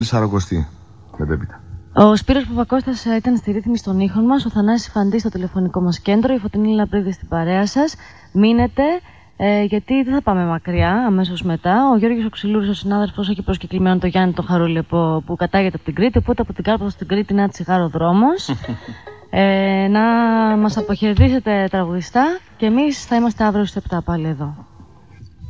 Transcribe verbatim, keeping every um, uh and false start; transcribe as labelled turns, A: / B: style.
A: Σαρακοστή, μετέπειτα.
B: Ο Σπύρος Παπακώστας ήταν στη ρύθμιση των ήχων μας, ο Θανάσης Φαντής στο τηλεφωνικό μας κέντρο, η Φωτεινή Λαπρίδη στην παρέα σας. Μείνετε, ε, γιατί δεν θα πάμε μακριά αμέσως μετά. Ο Γιώργος Οξυλούρης, ο συνάδελφος, έχει προσκεκλημένο το Γιάννη τον Χαρούλη που, που κατάγεται από την Κρήτη, οπότε από την Κάρπαθο στην Κρήτη να τσιγάρο δρόμος. ε, να μας αποχαιρετήσετε τραγουδιστά και εμείς θα είμαστε αύριο στις επτά πάλι εδώ.